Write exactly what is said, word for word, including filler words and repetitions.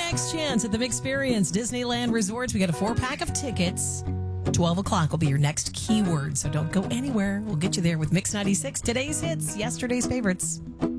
next chance at the Mixperience Disneyland Resorts. We got a four-pack of tickets. twelve o'clock will be your next keyword, so don't go anywhere. We'll get you there with Mix ninety-six, today's hits, yesterday's favorites.